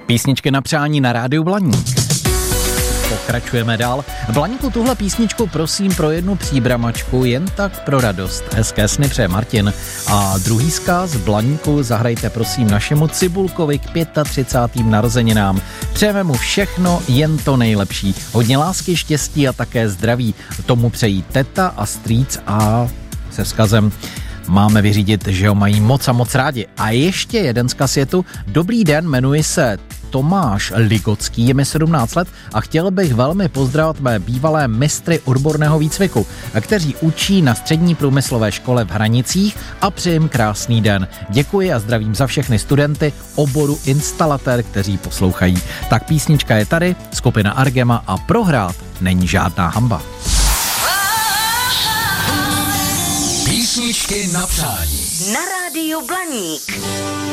Písničky na přání na rádiu Blaník. Pokračujeme dál. Blaníku, tuhle písničku prosím pro jednu příbramačku, jen tak pro radost. Hezké sny přeje Martin. A druhý vzkaz Blaníku zahrajte prosím našemu Cibulkovi k 35. narozeninám. Přejeme mu všechno, jen to nejlepší. Hodně lásky, štěstí a také zdraví. Tomu přejí teta a strýc a se vzkazem máme vyřídit, že ho mají moc a moc rádi. A ještě jeden vzkaz je tu. Dobrý den, jmenuji se Tomáš Ligocký, je mi 17 let a chtěl bych velmi pozdravit mé bývalé mistry odborného výcviku, kteří učí na střední průmyslové škole v Hranicích a přeji jim krásný den. Děkuji a zdravím za všechny studenty oboru instalatér, kteří poslouchají. Tak písnička je tady, skupina Argema a prohrát není žádná hanba. Písničky na přání. Na rádiu Blaník.